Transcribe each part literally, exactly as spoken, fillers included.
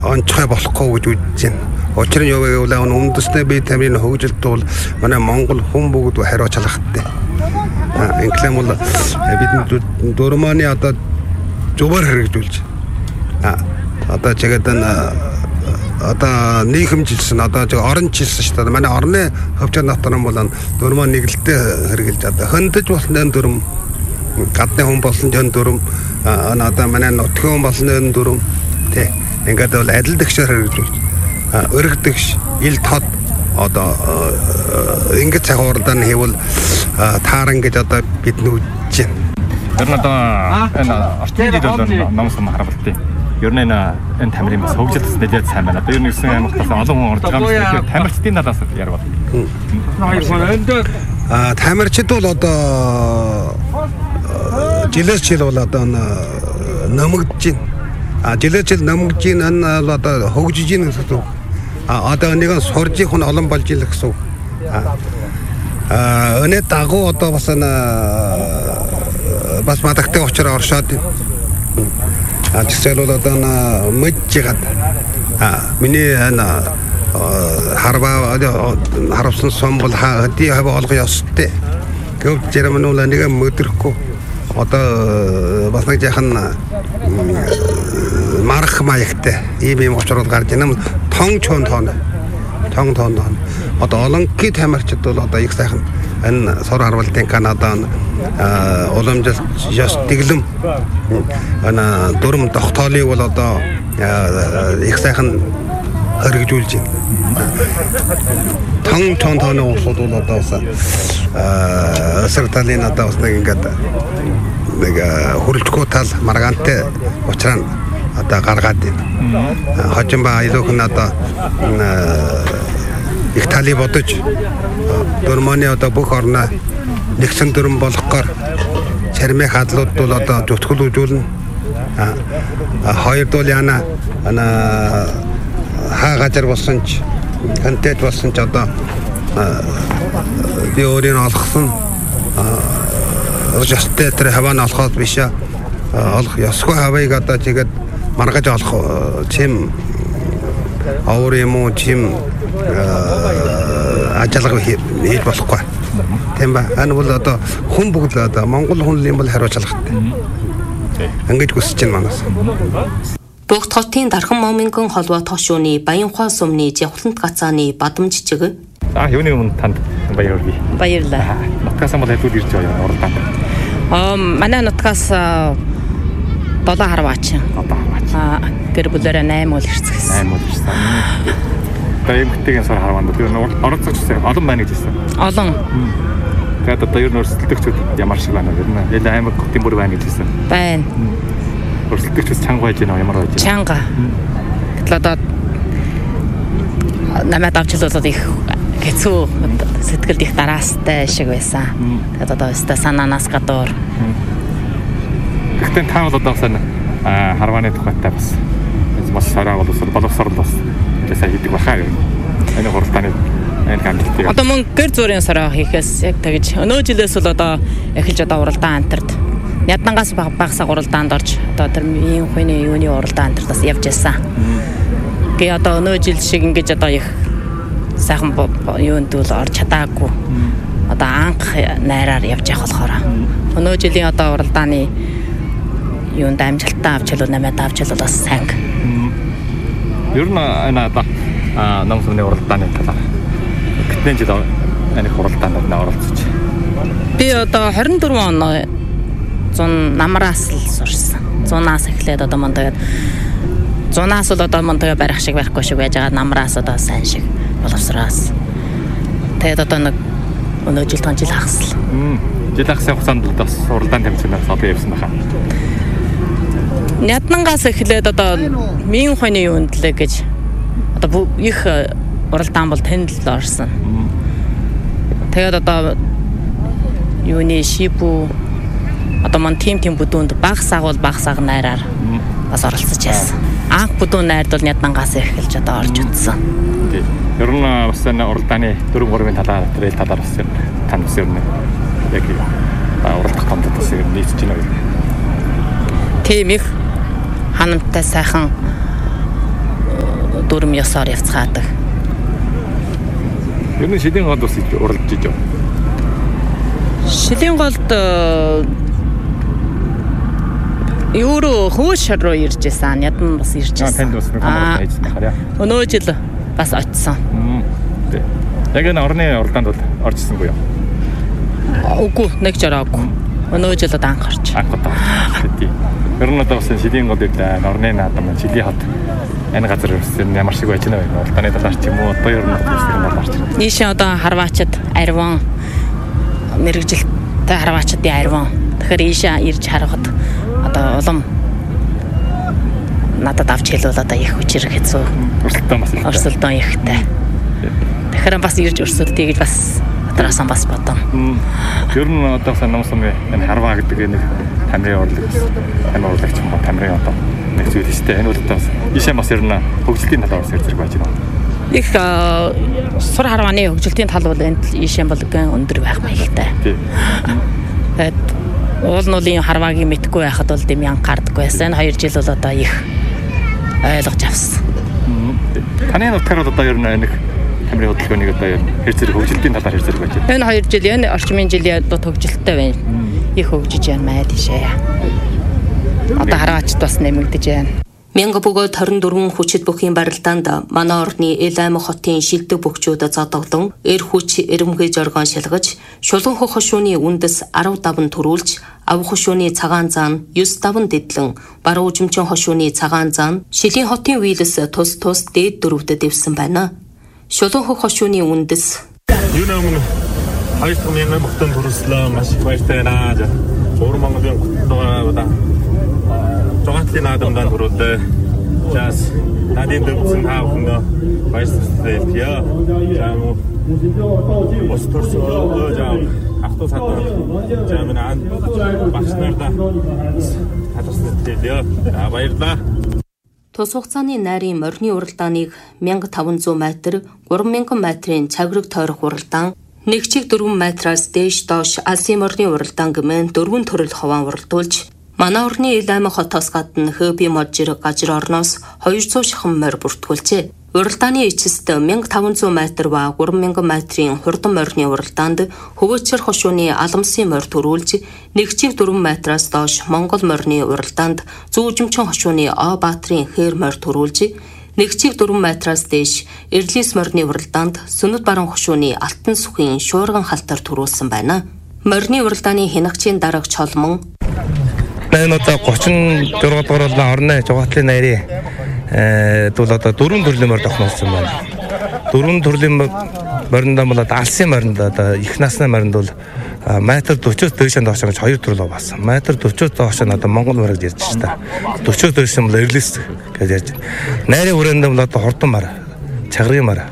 онцгой болохгүй гэж үзэж байна. Учир нь юу вэ гэвэл үндэсний бие тамирын хөгжилд бол манай Монгол хүн бүгд хариуч алхахтай. Инглим бол бид дурманы одоо зөвөр хэрэгжүүлж. А одоо чигээд одоо нийгэмжилсэн одоо оронжилсэн шүү дээ. Манай орны хөвчөө натан бол дурмаа нэгэлдээ хэрэгжилж одоо хөндөж болсон дүрм гадны хүн болсон дүрм одоо манай нутгийн хүн болсон дүрм тий ингээд бол адил дэгшээр хэрэгжүүлж өргөдөгш ил тод одоо ингээд цагуурдаа нь хийвэл тааран гэж одоо бид нүдэж байна. Тэр нь одоо энэ орчин дэд бол номсон харгалтай. Ер нь энэ тамирын бас хөгжил төс нэлээд сайн байна. Одоо ер нь гэсэн аймагтаас олон хүн орж байгаа юм шиг тамирчдын талаас ярь бол. Аа тамирчид бол одоо жилээс жил бол одоо нэмэгдэж байна. А жилээс жил нэмэгдэж байна энэ одоо хөгжиж байна гэсэн үг. А одоо нэг сурж их хүн олон болж ил гэсэн үг. А өнөө дагуу одоо бас энэ бас мадагтай очроо оршоод байна. А тэгсэл бол одоо мэджихэд а миний энэ харва харавсан сум бол хати хава олго ёстой. Гэвч жирэмнүүл нэг мэдрэхгүй одоо бас нэг яхан марх маягтай ийм юм очрол гарч байна. Тон чон тон тон тон одоо олонгийн тамирчид бол одоо их сайхан энэ сор харвалтын Канада уламжлалт ёс дэглэм ана дөрм тогтоолыг бол одоо их сайхан хэрэгжүүлж байна. Тон тон тооны усууд бол одоо бас эсрэталийн одоо бас нэг ингээд нэг хөрөлтгөө тал маргаантай уучраа одоо гаргаад байна. Хожимба аялуухан одоо их тали бодож дөрмөний одоо бүх орноо нэгсэн дөрм болохгоор чармын хадлууд бол одоо зүтгэлүүлжүүлнэ. Хоёрдуул яана ана хаа газар болсон ч контент болсон ч одоо би өөрийн олгосон өстэй тэр хаваа олоход биш олох ёсгүй хавыг одоо тэгээд маргаж олох чим авар юм уу чим ажиалга хийж болохгүй. Тийм ба. Энэ бол одоо хүн бүгд л одоо Монгол хүн юм бол хариуцлагатай. Ингэж хүсэж байна манаас. Богд хотын Дархан Момингон холбоо тошууны Баянхуй сумны Жавхлант гацааны бадам жижиг. А юуны өмнө танд баяр хүргэе. Баярлалаа. Нутгаас бол хэдүүд ирж байгаа уралдаанд. Аа манай нутгаас долоо харваач. Аа гэр бүлээрээ восемь үл ирцгээсэн. восемь үл ирсэн. Тэгээ эмгтэйгийн сар харваанд тэр оролцогчсон олон байна гэж хэлсэн. Олон. Тэгээд одоо ер нь өрсөлдөгчүүд ямар шиг байна вэ? Ер нь аймаг хотын бүр байна гэж хэлсэн. Байна. Өрсөлдөгчүүд чанга байж байна уу? Ямар байж байна? Чанга. Гэтэл одоо намайг авчлуулаад их хэцүү сэтгэлд их дараастай шиг байсан. Тэгээд одоо өстө санаанаас гадуур. Гэхдээ та бол одоо сайн харвааны тухайтай бас бас сараа бол боловсрол бас сайн хийдэг бахаа юм. Энэ хурдтаны энэ хамтлагийг. Одоо мөн гэр зүрийн сараа хийхээс яг тэгж өнөө жилээс бол одоо эхэлж одоо уралдаан амтард ядангаас багсаг уралдаанд орж одоо тэр ийм хүний юуны уралдаан амтардаас явж байсан. Гээ одоо өнөө жил шиг ингэж одоо их сайхан юунд бол орж чадаагүй. Одоо анх найраар явж явах болохоор өнөө жилийн одоо уралдааны юунд амжилттай авч хэлвэл намайг авч хэлвэл бас сайн. Ер нь энэ одоо номсны уралдааны талаар хэдэн жил энэ уралдаанд оролцож. Би одоо двадцать четыре он зун намраас л сурсан. Зунаас эхлээд одоо мөн тэгээд зунаас л одоо мөн тэгээд барих шиг барихгүй шиг байж байгаа намраас одоо сайн шиг боловсроос. Тэгээд одоо нэг өнөө жил тон жил хагасл. Жил хагасны хугацаанд бас уралдаан тэмцээнээс одоо явсан байна. Нятнангаас эхлээд одоо минь хойны юунд лээ гэж одоо их уралдаан бол тэнд л орсон. Тэгээд одоо юуны шипу одоо ман тим тим бүдүүнд багсаг бол багсаг найраар бас оролцож байсан. Анх бүдүүн найрд бол Нятнангаас эхэлж одоо орж утсан. Ер нь бас энэ уралдааны дөрөв гурвын талаар тэрэл талаар бас тань бас ер нь яг уралдах томдод бас ер нь нийцж байна гэх. Тийм их ханамтай сайхан дүрм ёсоор явцгаадаг. Ер нь шилийн голд бас уралдаж ижив. Шилийн голд Юуруу хөөш руу ирж байсан. Ядан бас ирж байсан. Танд бас камераар хайжсан байхаа. Өнөө жил бас очсон. Тэг. Яг энэ орны уралдаанд бол оржсонгүй юу? Үгүй, нэг жараагүй. Өнөө жил анх орч. Анх удаа. Тий. Ер нь одоо бас шилийн гол ирлээ. Орны наадам шилийн хот. Энэ газар өссөн ямар шиг байж байна вэ? Уралдааны талаар ч юм уу одоо ер нь төсөл юм болооч. Нийшээ одоо харваачд арван мэрэгжилтэй харваачдын арван. Тэгэхээр ийшээ ирж харахад одоо улам надад авч хэлвэл одоо их хүчээр хэцүү. Өрсөлдөөн бас их. Өрсөлдөөн ихтэй. Тэгэхээр бас ирж өрсөлдөе гэж бас дотроос бас бодсон. Ер нь одоо санамсан энэ харваа гэдэг нэг тамирын урлаг бас. Энэ урлагч юм уу тамирын одоо нэг зүйл шүү дээ. Энэ бол одоо ийшээ бас ер нь хөгжлийн талаар бас зэрэг байж байна. Их сур харвааны хөгжлийн тал бол энд ийшээ болгон өндөр байх маягтай. Тий. Тэгээд уулнуулын харваагийн мэдгүй байхад бол дэм ян гардаггүй байсан. Хоёр жил бол одоо их ойлгож авсан. Таны нутгаар бол одоо ер нь нэг тамирын хөдөлгөөнийг одоо ер нь хэр зэрэг хөгжилтийн талаар хэр зэрэг байж байна. Энэ хоёр жил энэ орчмын жилийн одоо хөгжилттэй байна. Их хөгжиж байна маа тийшээ. Одоо хараач бас нэмэгдэж байна. мянга бөгөөд хорин дөрвөн хүчит бүхийн барилдаанд манай орны эл аймаг хотын шилдэг бөхчүүд зодоглон эр хүч эрэмхий жоргон шалгаж шулуун хөх хошууны үндэс арав даван төрүүлж ав хошууны цагаан заан юс даван дэдлэн баруун жимчин хошууны цагаан заан шилийн хотын вийлэс тус тус дээд дөрөвдөд дэвсэн байна. Шулуун хөх хошууны үндэс юу нэмэн хоёр дахь мянган хотын төрөслөө маш их баяртай байна. Уур Монголын хотод Жогоотлын наадамдаа төрүүлээ. Жаас надын дэвсэн хаавханд баярлалаа хэлье. Жаа ус төрсөө жаа автобус хадаа. Жаа минь ан багш нарда хадгалсан хэлье. Баярлалаа. Тус хугацааны найрын морины уралдааныг мянга таван зуун метр, гурван мянган метрийн цагрыг тойрох уралдаан, нэг чиг дөрвөн метраас дээш доош алсын морины уралдаан гэмээн дөрвөн төрөл ховаан уралдуулж манай орны эл аймаг хотоос гадна Хөби можжир гажир орноос двести шахан морь бүртгүүлжээ. Уралдааны эцэст мянга таван зуун метр ба гурван мянган метрийн хурдан морины уралдаанд хөвөөчөр хошууны аламсын морь төрүүлж нэг чиг дөрвөн метраас доош Монгол морины уралдаанд зүүжимчин хошууны О Баатрийн хээр морь төрүүлж нэг чиг дөрвөн метраас дээш Эрлис морины уралдаанд Сүнэт баруун хошууны Алтан сүхийн шуурган халтар төрүүлсэн байна. Морины уралдааны хянагчийн дарга чолмон Энэ одоо гучин дөрөв дугаар бол орны Жогоотлын найрын э бол одоо дөрвөн төрлийн морь тохиолсон байна. Дөрвөн төрлийн моринд бол одоо алсын моринд одоо их насны моринд бол метр forty-оос дээшээ доош гэж хоёр төрөл баасан. метр forty-оос доош нь одоо Монгол морь гэж ярьж байна. forty-оос дээш нь бол Эрлис гэж ярьж байна. Найрын хүрээнд бол одоо хурдан морь, чагрын морь.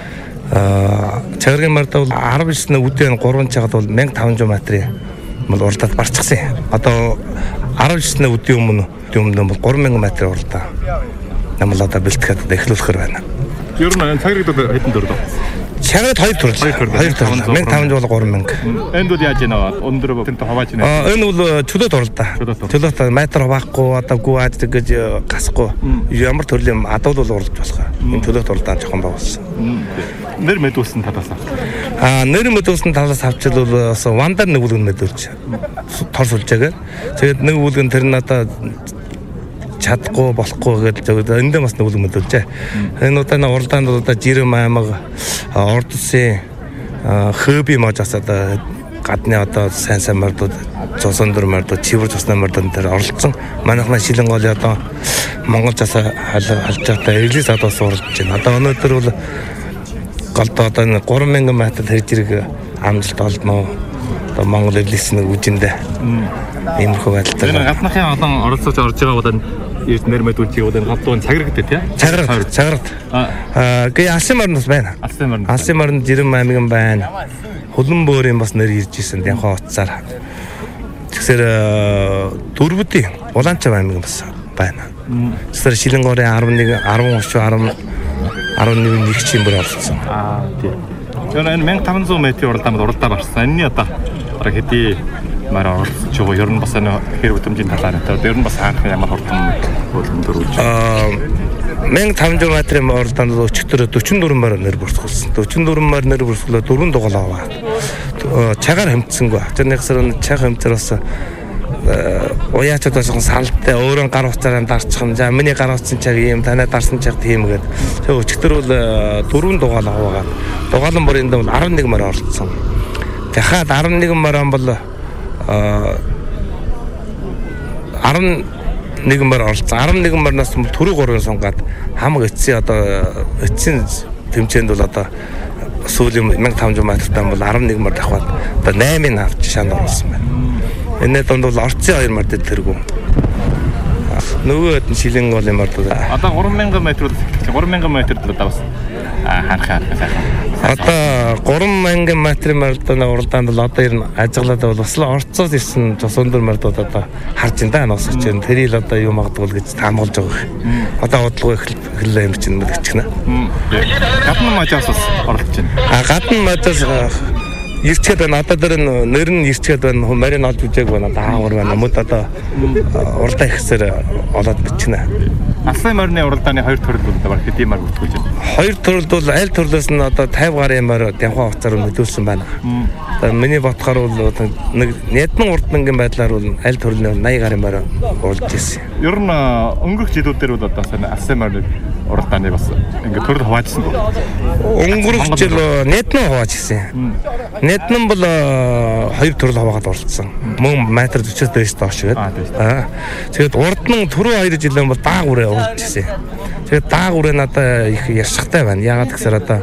Аа чагрын морьд бол арав дэсний үдийн гурван чагад бол мянга таван зуун метрийн бол уралдаад барчихсан. Одоо арав дэсний үдийн өмнө өмнө бол гурван мянган метр уралдаа. Намал одоо бэлтгэхэд эхлүүлэхэр байна. Ер нь энэ цагрыг одоо хэдэн төрөл? Чаград хоёр төрөл. Хоёр төрөл. мянга таван зуун бол гурван мянга. Энд бол яаж яана? Өндөр тэнтэй хаваач нэ. Аа энэ бол чөлөөт уралдаа. Чөлөөт метр хаваахгүй одоо гүад гэж гасахгүй. Ямар төрлийн адуул бол уралж болох. Энэ чөлөөт уралдаан жоохон байгуулсан. Нэр мэдүүлсэн талаас нь. Аа нэр мэдүүлсэн талаас авчил бол вандар нэг үлгэн мэдүүлж тор сүлжээгээр. Тэгээд нэг үлгэн тэр нь одоо чадахгүй болохгүй гэдэг эндээ бас нэг үлгэн мэдүүлжээ. Энэ удаа уралдаанд одоо Жирэм аймаг Орд улсын Хөби можоос одоо гадны одоо сайн сайн мордууд цусан дөр мордууд чивэр цусны мордууд дээр оролцсон. Манайхны шилэн голын одоо монголчаас халж байгаа Эрлис адаас уралж байна. Одоо өнөөдөр бол голдоо одоо гурван мянган метр хэрэг зэрэг амжилт олдно. Одоо Монгол Эрлисний үжиндээ иймэрхүү байдалтай. Энэ гадныхын олон оролцож орж байгаа бол эрт нэр мэдүүлчих бол энэ гадуун цаграг гэдэг тийм. Цаграг, цаграг. Аа гээ алсын морин бас байна. Алсын морин. Алсын морин Жирэм аймгийн байна. Хөлөн бөөрийн бас нэр ирж исэн янхаа утсаар. Тэгэхээр дөрвөдийн Улаанчав аймгийн бас байна. Тэгэхээр Шилэнгорын eleven eleven thirty eleven нэг чинь бүр олцсон. Аа тийм. Тэр энэ мянга таван зуун метрийн уралдаанд уралдаа барсан. Энэний одоо бараг хэдий маар оролцож байгаа. Ер нь бас энэ хэрэг хөтөмжийн талаар одоо ер нь бас хаанх ямар хурдан хөлбөмбөр үүж. Аа мянга таван зуун метрийн уралдаанд өчигдөр дөрвөн дөрвөн морь нэр бүрсгэлсэн. дөрвөн дөрвөн морь нэр бүрсгэлээ дөрвөн дугаал аваа. Чагаар хэмтсэнгүй. Ачааны хэсэр чаг хэмтэр бас уяачд бас салтай өөрөө гар утсаараа дарчих юм. За миний гар утсан чаг ийм танай дарсан чаг тийм гээд. Тэгээ өчигдөр бол дөрвөн дугаал аваагаад дугаалan бүрийн дэнд арван нэг морь оролцсон. Дахиад арван нэг морь бол арван нэг морь оролцсон. арван нэг морьноос түрүү гурван сунгаад хамаг эцсийн одоо эцсийн тэмцээнд бол одоо сүүлийн мянга таван зуун метртаа бол арван нэг морь давхад одоо наймыг авч шаанд орсон байна. Энэ донд бол орцын хоёр морьд тэргүү. Нөгөөд нь шилэн гол юм ордог. Одоо гурван мянган метр гурван мянган метр л одоо бас харах харах сайхан. Одоо гурван мянган метрийн морьдын уралдаанд л одоо ер нь ажиглаад бол бас л орцоос ирсэн цус өндөр морьдууд одоо харж байна носч байна. Тэрийг л одоо юу магадгүй гэж таамаглаж байгаа. Одоо бодлого эхлэлээ юм чинь мэдчихнэ. Гадна мажаас оролцож байна. А гадна мажаас ирчээд байна. Одоо тэр нэр нь ирчээд байна. Марин олж үзээг байна. Даавар байна. Мөд одоо уралдаа ихсээр олоод бичнэ. Аслан морины уралдааны хоёр төрөл бол баг хэдийн морь бүртгүүлж байна. Хоёр төрөл бол аль төрлөөс нь одоо пятьдесят гарын морь Дянхаа хугацаар нөлөөлсөн байна. Одоо миний бодохоор бол нэг нядман урдмангийн байдлаар бол аль төрлийн восемьдесят гарын морь уралж ирсэн. Ер нь өнгөрөх жилүүдээр бол одоо сайн Аслан морины уралдааны бас ингээд төрөл хуваажсан байна. Өнгөрөх жил нядман хувааж ирсэн. Нядман бол хоёр төрөл хуваагаад оролцсон. Мөн метр forty дээш доош гээд. Аа. Тэгээд урдман түрүү хоёр жилийн бол дааг үрээ уралж ирсэн. Тэгээд дааг үрээ надад их яшигтай байна. Яагаад гэхээр одоо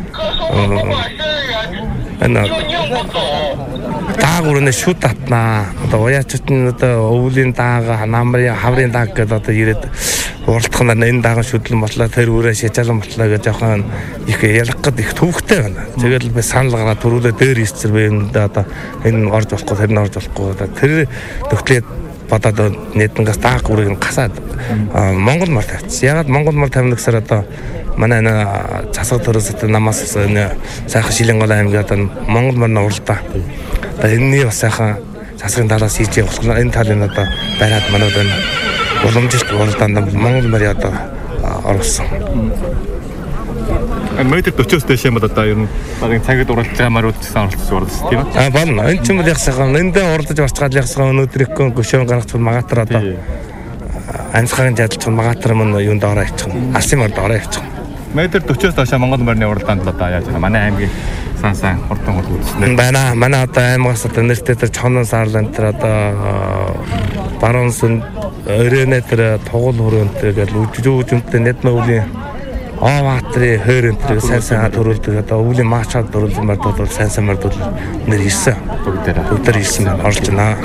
энэ дааг үрээ шүт татнаа. Одоо уяачт нь одоо өвлийн дааг, намрын хаврын дааг гэдэг одоо ирээд уралдах нь энэ дааг шүтлэн ботлоо тэр үрээ шижаалан ботлоо гэж жоохон их ялах гээд их төвхтэй байна. Тэгээд би санал гараад түрүүлээ дээр ирсэр бэ одоо энэ орж болохгүй тэр нь орж болохгүй одоо тэр төгтлээ бодоод нэднгээс дааг үрийг нь гасаад Монгол морь тавьчихсан. Ягаад Монгол морь тавина гэхээр одоо манай энэ засаг төрөөс намаас энэ сайхан шилэн гол аймаг одоо Монгол морьны уралдаа. Одоо энэний бас сайхан засгийн талаас хийж явах энэ талын одоо байраад манайд энэ уламжлалт уралдаанд Монгол морь одоо орсон. Метр forty-оос дэш юм одоо ер нь багын цагт уралдаж байгаа морьуд гэсэн оролцож уралдсан тийм ээ. А байна. Энэ ч юм бол яг сайхан эндээ уралдаж барцгаад яг сайхан өнөөдрийг гөшөөн гаргах магатар одоо анцхарын жадалч магатар мөн юунд ороо ичих. Алсын морьд ороо ичих. Метр forty-оос доош Монгол морьны уралдаанд л одоо яаж байна? Манай аймгийн сан сан хурдан хурд үзсэн. Байна. Манай одоо аймагаас одоо нэртэй тэр Чонон саарлан тэр одоо баруун сүн өрөөнэ тэр тугал хөрөөнтэй гэж үжүү үжимтэй нэдмэ үлийн Аватры хөрөнтрийг сайн сайн төрүүлдэг одоо өвлийн маачаад төрүүлсэн морьдууд бол сайн сайн морьдууд нэр ирсэн. Бүгдээр бүгдээр ирсэн орж байна.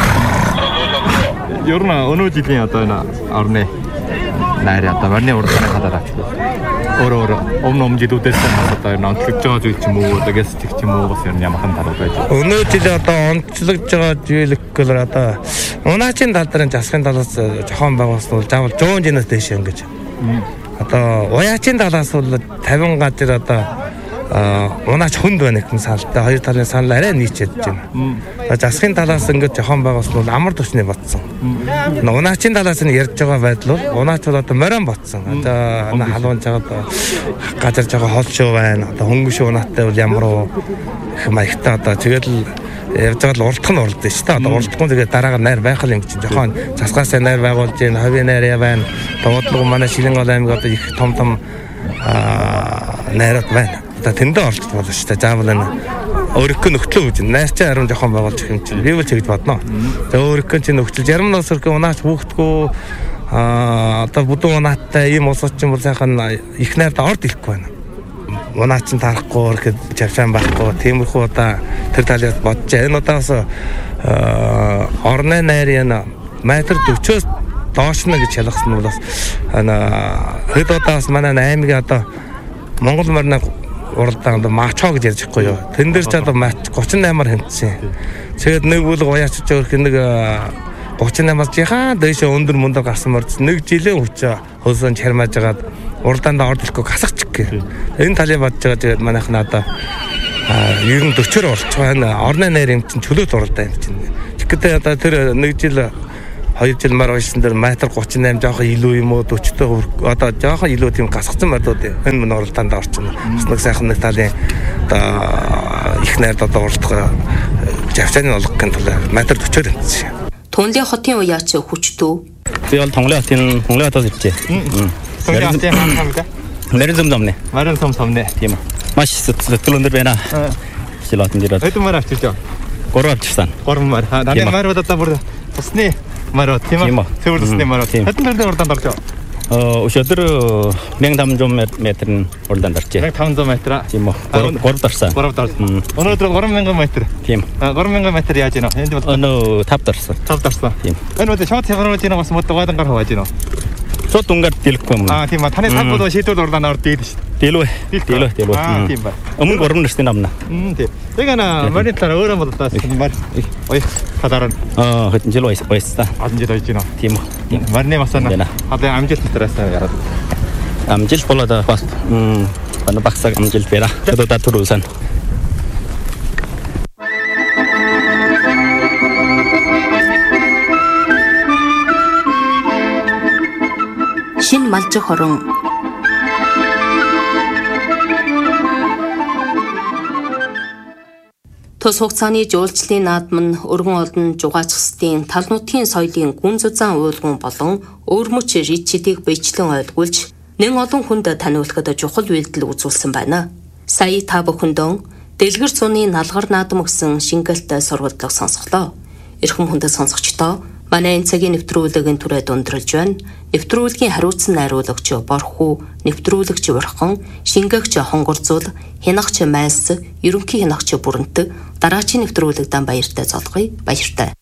Ер нь өнөө жилийн одоо энэ орны найр одоо морьны уралдааны талаар өөр өөр өмнө өмнө жилүүдээс одоо энэ онцлогдож байгаа зүйл ч юм уу одоо гэс ч юм уу бас ер нь ямархан талууд байж байна. Өнөө жил одоо онцлогдож байгаа зүйл гэхээр одоо унаачийн тал дээр засгийн талаас жохон байгуулсан бол заавал one hundred жинээс дэш ингэж. Одоо уяачийн талаас бол fifty газар одоо унаач хүнд байна гэх саналтай хоёр талын санал арай нийцээд байна. Засгийн талаас ингээд жохон байгуулсан бол амар төвчний батсан. Унаачийн талаас нь ярьж байгаа байдал бол унаач бол одоо морин батсан. Одоо халуун жагаад газар жоо холшоо байна. Одоо хөнгөш унаатай бол ямар их маягтай одоо тэгээд л явж байгаа л уралдах нь уралдаж шүү дээ. Одоо уралдахгүй тэгээд дараагаар найр байх юм чинь жоохон засгаас найр байгуулж гин хавийн найр байна. Бодлого манай Шилэн гол аймаг одоо их том том найрууд байна. Одоо тэндээ оролцох болно шүү дээ. Заавал энэ өөрийнхөө нөхцөл үүж найрчаа харин жоохон байгуулж их юм чинь би бол тэгж бодно. Тэгээд өөрийнхөө чинь нөхцөл зарим нас өрхөө унаач бүхдгүү а одоо бүдүүн унааттай ийм улсууд чинь бол сайхан их найрд орд ирэхгүй байна. Унаач нь тарахгүй ихэд чавшаан байхгүй тиймэрхүү одоо тэр талаас бодож энэ удаас орны найрын метр forty-оос доош нь гэж ялгсан нь бол бас хэд удаас манай аймгийн одоо Монгол морины уралдаанд мачоо гэж ярьж байхгүй юу. Тэн дээр ч одоо thirty-eight-аар хэмтсэн. Тэгээд нэг бүлэг уяачж өгөх нэг thirty-eight-аас жихан дэше өндөр мөндөр гарсан морд нэг жилийн хүч хөлсөн чармааж агаад уралдаанд орж ирэхгүй гасахчих гээ. Энэ талыг бодож байгаа тэгээд манайх нь одоо ер нь forty-оор орж байгаа энэ орны найр юм чинь чөлөөт уралдаа юм чинь. Гэтэ одоо тэр нэг жил хоёр жил мар байсан дээр метр тридцать восемь жоохон илүү юм уу forty одоо жоохон илүү тийм гасгацсан мордууд энэ мөн оролтоонд орчихно. Бас нэг сайхан нэг талын одоо их найрд одоо уралдах жавчааны олгохын тулд метр forty тэнцсэн. Тунлын хотын уяач хүчтүү. Би бол Тунлын хотын Тунлын хотоос иржээ. Тунлын хотын хаан хамга. Мэрэн зам замны. Мэрэн зам замны. Тийм үү. Маш сэтгэл өндөр байна. Шилотын дээр. Хэдэн мар авчиж байгаа? Гурван авчихсан. Гурван мар. Даны марууд одоо бүр тусны марууд тийм үү? Цэвэр тусны марууд. Хэдэн төрлийн уралдаанд орж байгаа? Э өшөдөр one thousand five hundred метрийн уралдаанд оржээ. one thousand five hundred метр. Тийм үү. гурав дарсан. гурав дарсан. Өнөөдөр three thousand метр. Тийм. three thousand метр яаж гинэ? Энд бол өнөө five дарсан. five дарсан. Тийм. Энэ үдэ шууд хямраад гинэ бас мод дугаадан гар хавааж гинэ. Шууд унгаар дийлэхгүй юм. Аа тийм ба таны цаг бол шийдвэр уралдаанд орж дийлэн шүү дээ. Дийлвэ. Дийлвэ, дийлвэ. Аа тийм ба. Өмнө гурван нарсын намна. Мм тийм. Яг ана марийн талаар өөрөө боддоос мар. Ой хадаар. Аа хэдэн жил байсан байсан. Олон жил байж гинэ. Тийм үү. Марны масана. Одоо амжилт дотроос яраад. Амжилт болоод бас м ана багсаг амжилт бэра. Одоо татварсан. Шин малжих хорон Тус хугацааны жуулчлалын наадам нь өргөн олон жугаачихсдын тал нутгийн соёлын гүн зузаан уулган болон өвөрмөч ричидийг биечлэн ойлгуулж нэн олон хүнд таниулахад чухал үйлдэл үзүүлсэн байна. Сая та бүхэндээ дэлгэр зуны налгар наадам гэсэн шингэлтэй сургалтлага сонсголоо. Эрхэм хүндэт сонсогчдоо манай энэ цагийн нэвтрүүлгийн түрээд өндөрлж байна. Нэвтрүүлгийн хариуцсан найруулагч Борхуу, нэвтрүүлэгч Урхан, шингээгч Хонгорзуул, хянагч Майс, ерөнхий хянагч Бүрэнтэг дараачийн нэвтрүүлэгдэн баяртай золгоё. Баяртай.